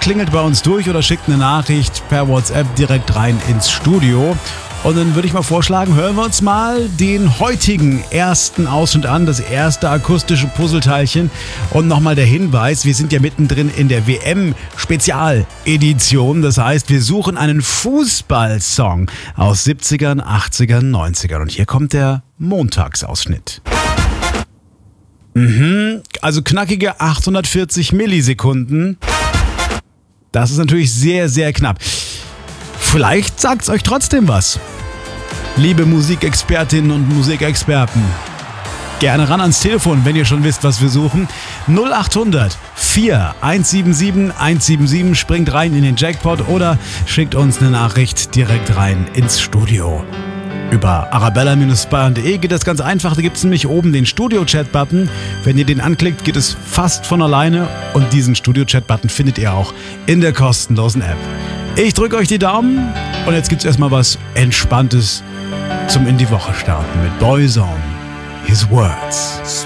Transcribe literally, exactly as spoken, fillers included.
klingelt bei uns durch oder schickt eine Nachricht per WhatsApp direkt rein ins Studio. Und dann würde ich mal vorschlagen, hören wir uns mal den heutigen ersten Ausschnitt an, das erste akustische Puzzleteilchen. Und nochmal der Hinweis, wir sind ja mittendrin in der W M-Spezialedition. Das heißt, wir suchen einen Fußballsong aus siebzigern, achtzigern, neunzigern. Und hier kommt der Montagsausschnitt. Mhm, also knackige achthundertvierzig Millisekunden. Das ist natürlich sehr, sehr knapp. Vielleicht sagt's euch trotzdem was. Liebe Musikexpertinnen und Musikexperten, gerne ran ans Telefon, wenn ihr schon wisst, was wir suchen. null acht hundert vier eins sieben sieben eins sieben sieben, springt rein in den Jackpot oder schickt uns eine Nachricht direkt rein ins Studio. Über arabella Bindestrich bayern punkt de geht das ganz einfach. Da gibt es nämlich oben den Studio-Chat-Button. Wenn ihr den anklickt, geht es fast von alleine. Und diesen Studio-Chat-Button findet ihr auch in der kostenlosen App. Ich drücke euch die Daumen und jetzt gibt es erstmal was Entspanntes zum in die Woche starten mit Boyzone, His Words.